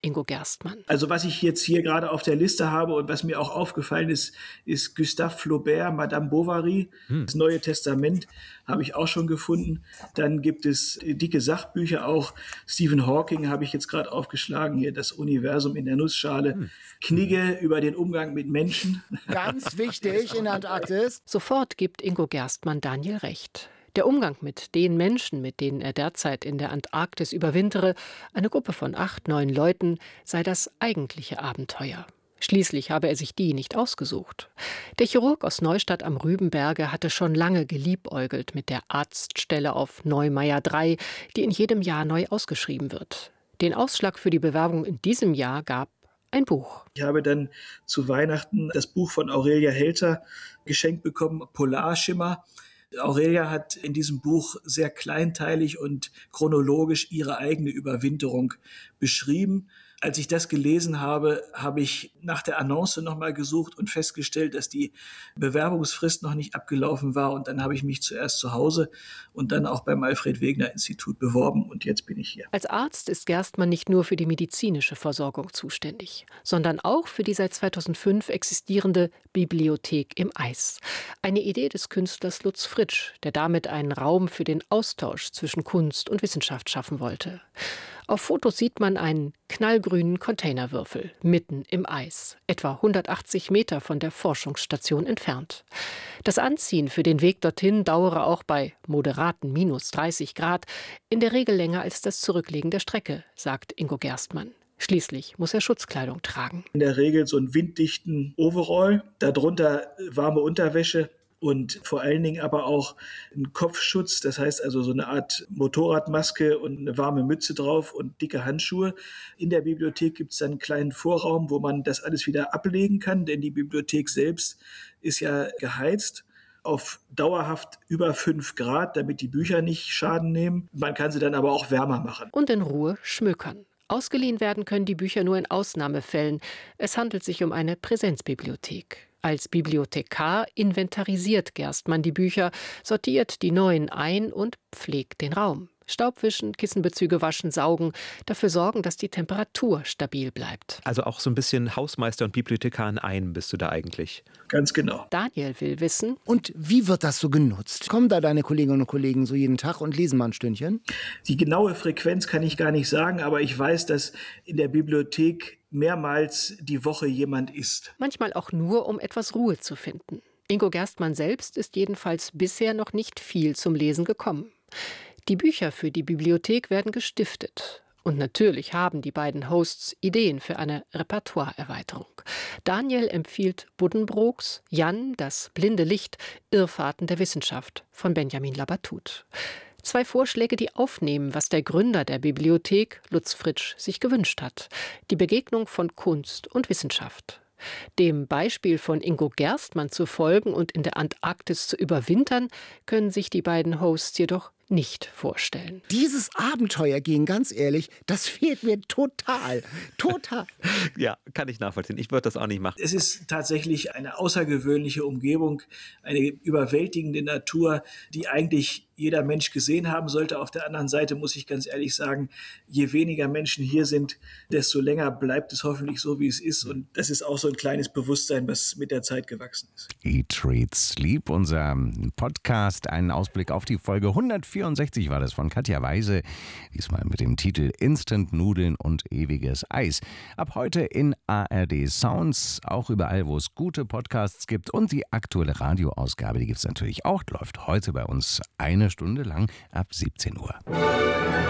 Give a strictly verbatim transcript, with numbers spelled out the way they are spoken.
Ingo Gerstmann. Also was ich jetzt hier gerade auf der Liste habe und was mir auch aufgefallen ist, ist Gustave Flaubert, Madame Bovary. Hm. Das Neue Testament habe ich auch schon gefunden. Dann gibt es dicke Sachbücher auch. Stephen Hawking habe ich jetzt gerade aufgeschlagen, hier das Universum in der Nussschale. Hm. Knigge über den Umgang mit Menschen. Ganz wichtig in der Antarktis. Sofort gibt Ingo Gerstmann Daniel recht. Der Umgang mit den Menschen, mit denen er derzeit in der Antarktis überwintere, eine Gruppe von acht, neun Leuten, sei das eigentliche Abenteuer. Schließlich habe er sich die nicht ausgesucht. Der Chirurg aus Neustadt am Rübenberge hatte schon lange geliebäugelt mit der Arztstelle auf Neumeier drei, die in jedem Jahr neu ausgeschrieben wird. Den Ausschlag für die Bewerbung in diesem Jahr gab ein Buch. Ich habe dann zu Weihnachten das Buch von Aurelia Helter geschenkt bekommen, Polarschimmer. Aurelia hat in diesem Buch sehr kleinteilig und chronologisch ihre eigene Überwinterung beschrieben. Als ich das gelesen habe, habe ich nach der Annonce nochmal gesucht und festgestellt, dass die Bewerbungsfrist noch nicht abgelaufen war. Und dann habe ich mich zuerst zu Hause und dann auch beim Alfred-Wegener-Institut beworben. Und jetzt bin ich hier. Als Arzt ist Gerstmann nicht nur für die medizinische Versorgung zuständig, sondern auch für die seit zweitausendfünf existierende Bibliothek im Eis. Eine Idee des Künstlers Lutz Fritsch, der damit einen Raum für den Austausch zwischen Kunst und Wissenschaft schaffen wollte. Auf Fotos sieht man einen knallgrünen Containerwürfel mitten im Eis, etwa hundertachtzig Meter von der Forschungsstation entfernt. Das Anziehen für den Weg dorthin dauere auch bei moderaten minus dreißig Grad in der Regel länger als das Zurücklegen der Strecke, sagt Ingo Gerstmann. Schließlich muss er Schutzkleidung tragen. In der Regel so einen winddichten Overall, darunter warme Unterwäsche. Und vor allen Dingen aber auch ein Kopfschutz, das heißt also so eine Art Motorradmaske und eine warme Mütze drauf und dicke Handschuhe. In der Bibliothek gibt es dann einen kleinen Vorraum, wo man das alles wieder ablegen kann, denn die Bibliothek selbst ist ja geheizt auf dauerhaft über fünf Grad, damit die Bücher nicht Schaden nehmen. Man kann sie dann aber auch wärmer machen. Und in Ruhe schmökern. Ausgeliehen werden können die Bücher nur in Ausnahmefällen. Es handelt sich um eine Präsenzbibliothek. Als Bibliothekar inventarisiert Gerstmann die Bücher, sortiert die neuen ein und pflegt den Raum. Staubwischen, Kissenbezüge waschen, saugen, dafür sorgen, dass die Temperatur stabil bleibt. Also auch so ein bisschen Hausmeister und Bibliothekar in einem bist du da eigentlich. Ganz genau. Daniel will wissen. Und wie wird das so genutzt? Kommen da deine Kolleginnen und Kollegen so jeden Tag und lesen mal ein Stündchen? Die genaue Frequenz kann ich gar nicht sagen, aber ich weiß, dass in der Bibliothek mehrmals die Woche jemand ist. Manchmal auch nur, um etwas Ruhe zu finden. Ingo Gerstmann selbst ist jedenfalls bisher noch nicht viel zum Lesen gekommen. Die Bücher für die Bibliothek werden gestiftet. Und natürlich haben die beiden Hosts Ideen für eine Repertoireerweiterung. Daniel empfiehlt Buddenbrooks, Jan, das blinde Licht, Irrfahrten der Wissenschaft von Benjamin Labatut. Zwei Vorschläge, die aufnehmen, was der Gründer der Bibliothek, Lutz Fritsch, sich gewünscht hat. Die Begegnung von Kunst und Wissenschaft. Dem Beispiel von Ingo Gerstmann zu folgen und in der Antarktis zu überwintern, können sich die beiden Hosts jedoch nicht vorstellen. Dieses Abenteuer gehen, ganz ehrlich, das fehlt mir total. Total. Ja, kann ich nachvollziehen. Ich würde das auch nicht machen. Es ist tatsächlich eine außergewöhnliche Umgebung, eine überwältigende Natur, die eigentlich jeder Mensch gesehen haben sollte. Auf der anderen Seite muss ich ganz ehrlich sagen, je weniger Menschen hier sind, desto länger bleibt es hoffentlich so, wie es ist. Und das ist auch so ein kleines Bewusstsein, was mit der Zeit gewachsen ist. Eat, Read, Sleep, unser Podcast, einen Ausblick auf die Folge hundertvierundsechzig war das von Katja Weise, diesmal mit dem Titel Instant Nudeln und ewiges Eis. Ab heute in A R D Sounds, auch überall, wo es gute Podcasts gibt, und die aktuelle Radioausgabe, die gibt es natürlich auch, läuft heute bei uns eine Stunde lang ab siebzehn Uhr.